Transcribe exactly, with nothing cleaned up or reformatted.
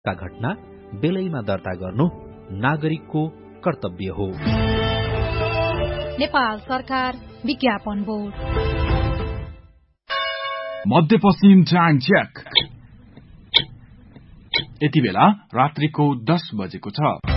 का घटना बेलैमा दर्ता गर्नु नागरिकको कर्तव्य हो। नेपाल सरकार विज्ञापन बोर्ड। मध्यपश्चिम टाइम चेक। यति बेला रात्रिको दस बजेको छ।